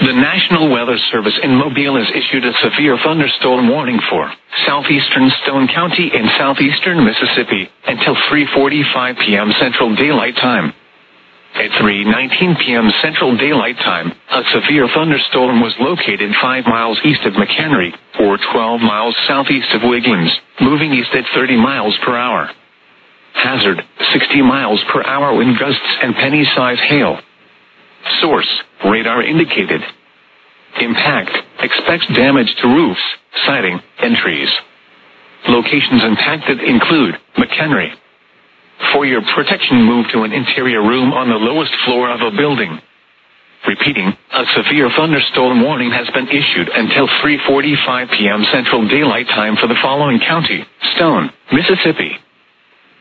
The National Weather Service in Mobile has issued a severe thunderstorm warning for southeastern Stone County and southeastern Mississippi until 3:45 p.m. Central Daylight Time. At 3:19 p.m. Central Daylight Time, a severe thunderstorm was located 5 miles east of McHenry, or 12 miles southeast of Wiggins, moving east at 30 miles per hour. Hazard, 60 miles per hour wind gusts and penny-size hail. Source, radar indicated. Impact, expects damage to roofs, siding, and trees. Locations impacted include McHenry. For your protection, move to an interior room on the lowest floor of a building. Repeating, a severe thunderstorm warning has been issued until 3:45 p.m. Central Daylight Time for the following county: Stone, Mississippi,